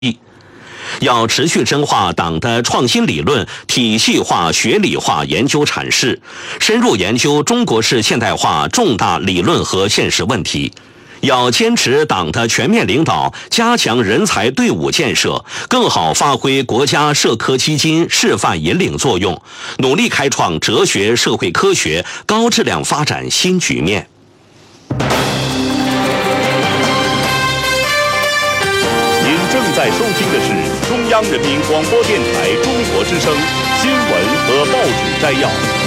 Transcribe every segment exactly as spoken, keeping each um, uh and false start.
要持续深化党的创新理论体系化、学理化研究阐释，深入研究中国式现代化重大理论和现实问题。要坚持党的全面领导，加强人才队伍建设，更好发挥国家社科基金示范引领作用，努力开创哲学社会科学高质量发展新局面。 您正在收听的是中央人民广播电台中国之声新闻和报纸摘要。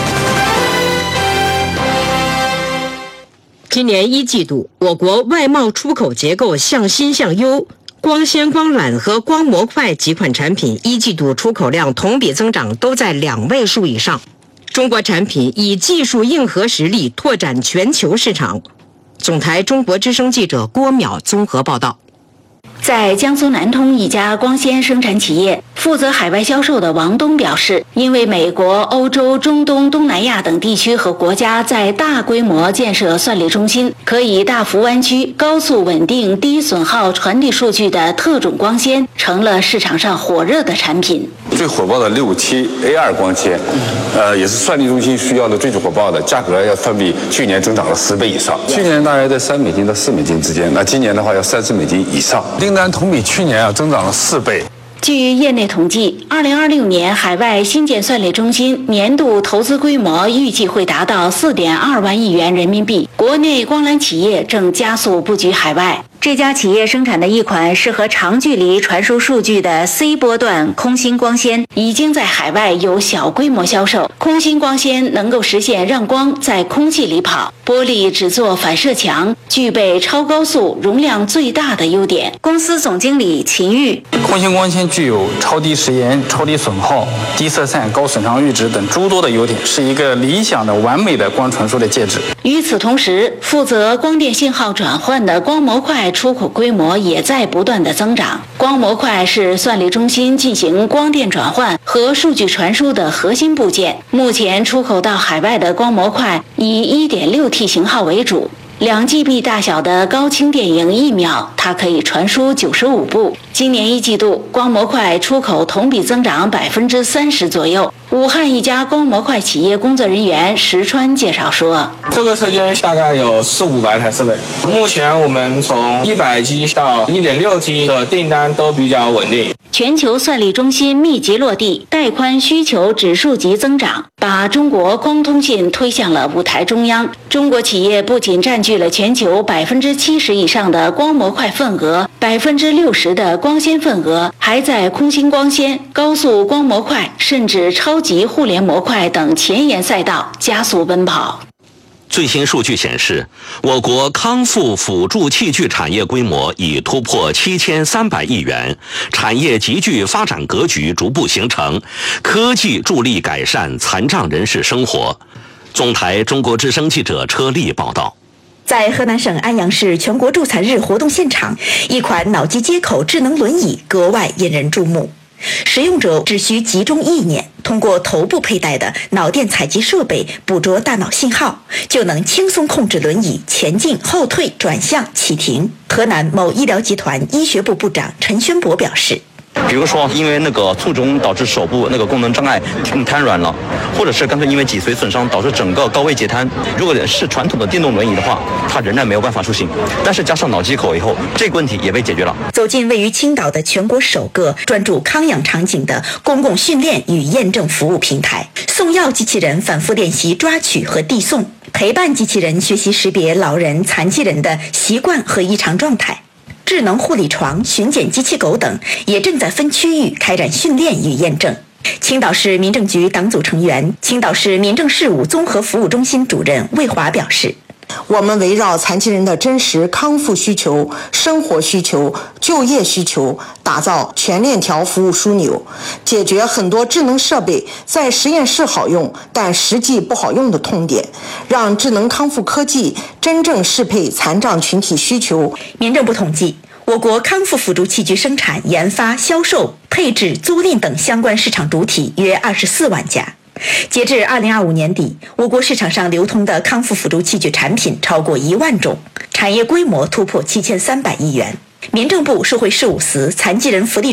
今年一季度，我国外贸出口结构向新向优，光纤、光缆和光模块几款产品一季度出口量同比增长都在两位数以上。中国产品以技术硬核实力拓展全球市场。总台中国之声记者郭淼综合报道。 在江苏南通一家光纤生产企业负责海外销售的王东表示，因为美国、欧洲、中东、东南亚等地区和国家在大规模建设算力中心，可以大幅弯曲、高速稳定、低损耗传递数据的特种光纤成了市场上火热的产品。 最火爆的六七 A 二 光纤，呃，也是算力中心需要的最火爆的，价格要相比去年增长了十倍以上。去年大概在三美金到四美金之间，那今年的话要三十美金以上。订单同比去年啊增长了四倍。 据业内统计，二零二六年海外新建算力中心年度投资规模预计会达到四点二万亿元人民币。国内光缆企业正加速布局海外。这家企业生产的一款适合长距离传输数据的 C 波段空心光纤，已经在海外有小规模销售。空心光纤能够实现让光在空气里跑，玻璃只做反射墙，具备超高速、容量最大的优点。公司总经理秦玉： 空心光纤具有超低时延、超低损耗、低色散、高损伤阈值等诸多的优点，是一个理想的完美的光传输的介质。 与此同时，负责光电信号转换的光模块出口规模也在不断的增长。光模块是算力中心进行光电转换和数据传输的核心部件。目前出口到海外的光模块以 一点六 T 型号为主，两 G B 大小的高清电影一秒，它可以传输九十五部。今年一季度，光模块出口同比增长百分之三十左右。武汉一家光模块企业工作人员石川介绍说， 这个车间大概有四五百台设备，目前我们从一百 G 到 一点六 T 的订单都比较稳定。 全球算力中心密集落地，带宽需求指数级增长，把中国光通信推向了舞台中央。中国企业不仅占据了全球百分之七十以上的光模块份额，百分之六十的光纤份额，还在空心光纤、高速光模块甚至超级互联模块等前沿赛道加速奔跑。 最新数据显示，我国康复辅助器具产业规模已突破七千三百亿元，产业集聚发展格局逐步形成，科技助力改善残障人士生活。总台中国之声记者车丽报道。 在河南省安阳市全国助残日活动现场，一款脑机接口智能轮椅格外引人注目。使用者只需集中意念，通过头部佩戴的脑电采集设备捕捉大脑信号，就能轻松控制轮椅前进、后退、转向、启停。河南某医疗集团医学部部长陈宣博表示， 比如说因为那个卒中导致手部那个功能障碍瘫软了，或者是干脆因为脊髓损伤导致整个高位截瘫。如果是传统的电动轮椅的话，它仍然没有办法出行，但是加上脑机口以后，这个问题也被解决了。 走进位于青岛的全国首个专注康养场景的公共训练与验证服务平台，送药机器人反复练习抓取和递送，陪伴机器人学习识别老人、残疾人的习惯和异常状态。智能护理床、巡检机器狗等也正在分区域开展训练与验证。青岛市民政局党组成员、青岛市民政事务综合服务中心主任魏华表示， 我们围绕残疾人的真实康复需求、生活需求、就业需求，打造全链条服务枢纽，解决很多智能设备在实验室好用，但实际不好用的痛点，让智能康复科技真正适配残障群体需求。 民政部统计，我国康复辅助器具生产、研发、销售、配置、租赁等相关市场主体约二十四万家。截至二零二五年底，我国市场上流通的康复辅助器具产品超过一万种，产业规模突破七千三百亿元。 民政部社会事务司残疾人福利